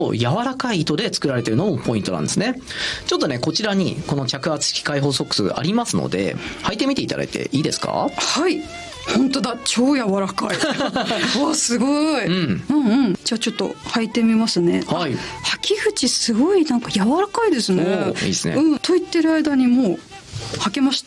柔らかい糸で作られているのもポイントなんですね。ちょっとね、こちらにこの着圧式開放ソックスありますので、履いてみていただいていいですか？ はい。本当だ、超柔らかい。わ、すごい。じゃあちょっと履いてみますね。はい。履き口すごいなんか柔らかいですね。 いいですね。 と言ってる間にもう履けました。